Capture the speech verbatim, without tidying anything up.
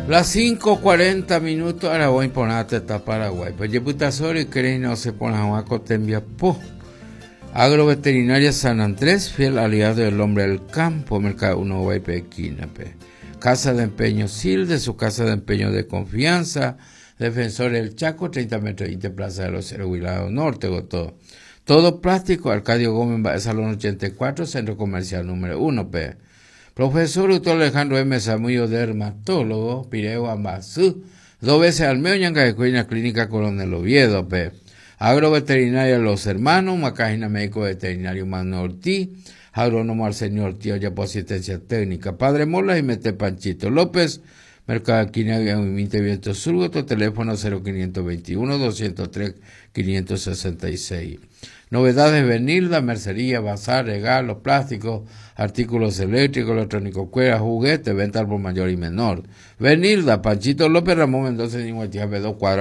Las cinco cuarenta minutos, ahora voy a ponerte a Paraguay. Pues yo puta sobre que no se pone a Huaco Tembia Po. Agroveterinaria San Andrés, fiel aliado del hombre del campo, Mercado uno Guaypequina. Casa de empeño Silde, su casa de empeño de confianza. Defensor del Chaco, treinta metros veinte, Plaza de los Huilados Norte, todo. Todo plástico, Arcadio Gómez, Salón ochenta y cuatro, Centro Comercial número uno, P. Profesor doctor Alejandro M. Zamudio, dermatólogo, Pireo Ambazú, dos veces al medio, Ñanga de Cuina, Clínica Coronel Oviedo, P. Agroveterinaria Los Hermanos, Macágina Médico Veterinario Manuel Ortiz, Agrónomo Arsenio Ortiz, ya por asistencia técnica, Padre Mola y Mete Panchito López, Mercado Quina, Veinte Viento Surgoto, teléfono cero quinientos veintiuno, doscientos tres, quinientos sesenta y seis. Novedades Benilda, mercería, bazar, regalos, plásticos, artículos eléctricos, electrónicos, cueras, juguetes, venta al por mayor y menor. Benilda, Panchito López, Ramón Mendoza, cincuenta y dos cuadras.